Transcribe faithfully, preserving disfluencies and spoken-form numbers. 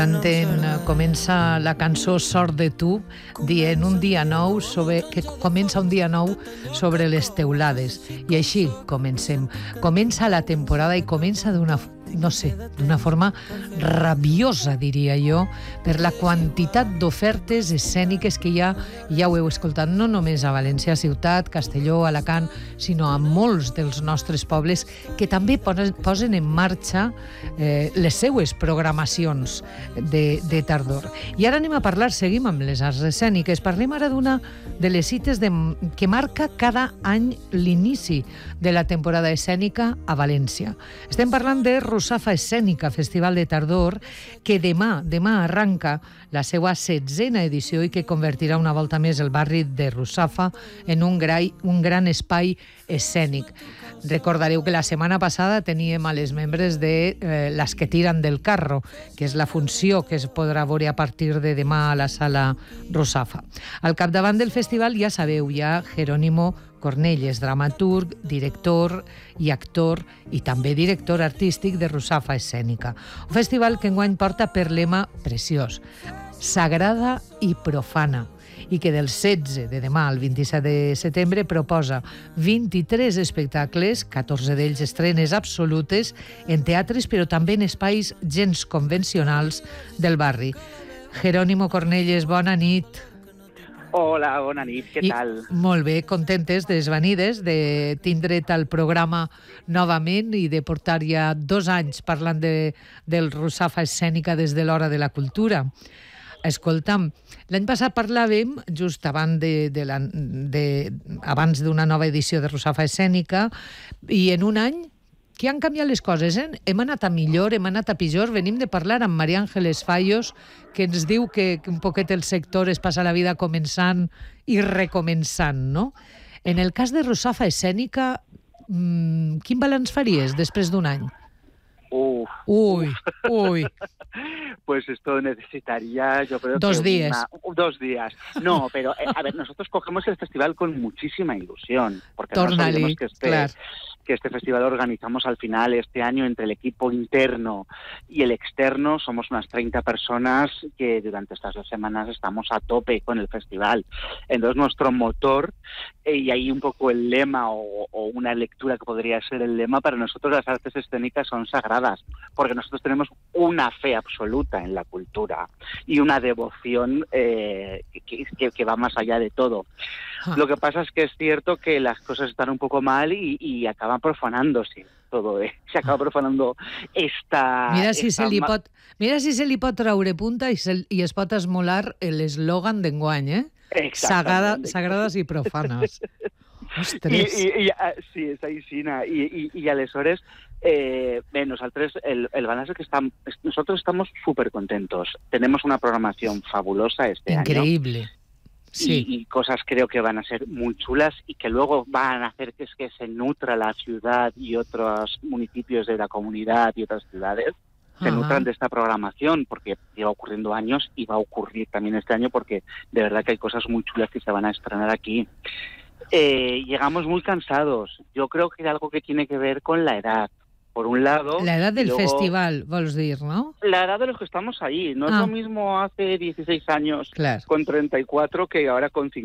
Canten, comença la cançó Sort de tu, dient un dia nou sobre, que comença un dia nou sobre les teulades. I així comencem. Comença la temporada i comença d'una, no sé, d'una forma rabiosa, diria jo, per la quantitat d'ofertes escèniques que hi ha, ja ho heu escoltat, no només a València ciutat, Castelló, Alacant, sinó a molts dels nostres pobles que també posen en marxa eh, les seues programacions de, de tardor. I ara anem a parlar, seguim amb les arts escèniques, parlem ara d'una de les cites de, que marca cada any l'inici de la temporada escènica a València. Estem parlant de Russafa Escènica, Festival de Tardor, que demà, demà arranca la seva setzena edició i que convertirà una volta més el barri de Russafa en un, grai, un gran espai escènic. Recordareu que la setmana passada teníem a les membres de eh, Les que tiren del carro, que és la funció que es podrà veure a partir de demà a la sala Russafa. Al capdavant del festival, ja sabeu, hi ha Jerónimo Cornelles, dramaturg, director i actor i també director artístic de Russafa Escènica. Un festival que enguany porta per lema preciós, sagrada i profana, i que del setze de demà al vint-i-set de setembre proposa vint-i-tres espectacles, catorze d'ells estrenes absolutes, en teatres però també en espais gens convencionals del barri. Jerónimo Cornelles, bona nit. Hola, bona nit, què I, tal? Molt bé, contentes, desvanides, de tindre't al programa novament i de portar ja dos anys parlant de, del Russafa Escènica des de l'Hora de la Cultura. Escolta'm, l'any passat parlàvem, just abans de, de la, de, abans d'una nova edició de Russafa Escènica, i en un any que han canviat les coses, eh? Hem anat a millor, hem anat a pitjor. Venim de parlar amb Maria Ángeles Fallos, que ens diu que, que un poquet el sector es passa la vida començant i recomençant, no? En el cas de Russafa Escènica, mmm, quin balanç faries després d'un any? Uf. Uy, uy. Pues esto necesitaría, yo creo dos que... días. Una, dos días. No, pero, eh, a ver, nosotros cogemos el festival con muchísima ilusión. Porque Torna-li, no que este, clar. que este festival organizamos al final este año entre el equipo interno y el externo. Somos unas treinta personas que durante estas dos semanas estamos a tope con el festival. Entonces nuestro motor, eh, y ahí un poco el lema o, o una lectura que podría ser el lema, para nosotros las artes escénicas son sagradas, porque nosotros tenemos una fe absoluta en la cultura y una devoción eh, que, que, que va más allá de todo. Ah. Lo que pasa es que es cierto que las cosas están un poco mal y, y acaban profanándose todo, eh? Se acaba profanando esta... Mira si, esta se li pot, mira si se li pot traure punta i, se, i es pot esmolar l'eslògan d'enguany, eh? Sagrada, sagrades i profanes. Ostres. I, i, i, sí, és aixina. I, i, i aleshores, eh, bé, nosaltres, el, el balance que estamos, nosotros estamos súper contentos. Tenemos una programación fabulosa este Increíble. año. Increíble. Sí. Y, y cosas creo que van a ser muy chulas y que luego van a hacer que, es que se nutra la ciudad y otros municipios de la comunidad y otras ciudades se Ajá. nutran de esta programación, porque lleva ocurriendo años y va a ocurrir también este año, porque de verdad que hay cosas muy chulas que se van a estrenar aquí. Eh, llegamos muy cansados. Yo creo que es algo que tiene que ver con la edad. Por un lado... La edad del luego, festival, vols dir, ¿no? La edad de los que estamos ahí. No ah. es lo mismo hace dieciséis años claro. con treinta y cuatro que ahora con cincuenta.